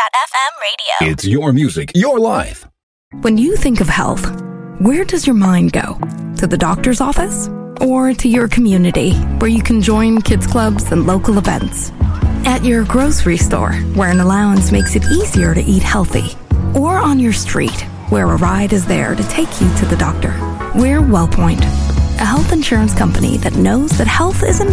radio. It's your music, your life. When you think of health, where does your mind go? To the doctor's office? Or to your community, where you can join kids clubs and local events? At your grocery store, where an allowance makes it easier to eat healthy? Or on your street, where a ride is there to take you to the doctor? We're WellPoint, a health insurance company that knows that health isn't